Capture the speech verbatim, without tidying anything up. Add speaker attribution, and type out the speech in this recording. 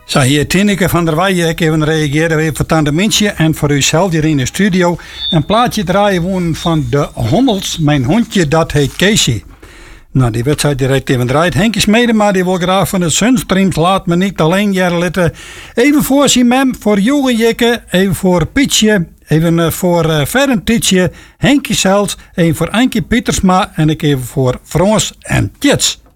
Speaker 1: Zo, hier Tineke van der Weijen, ik even reageren even voor Tante Mintje en voor uzelf hier in de studio. Een plaatje draaien wonen van de Hommels. Mijn hondje, dat heet Casey. Nou, die wedstrijd direct even draait. Henkie Smedema, die wil graag van de Sunstreams. Laat me niet alleen jaren letten. Even voor Simem, voor Joren Jikke, even voor Pietje, even uh, voor uh, Ferren Tietje, Henkie Zels, even voor Ankie Pietersma en ik even voor Frans en Tjets.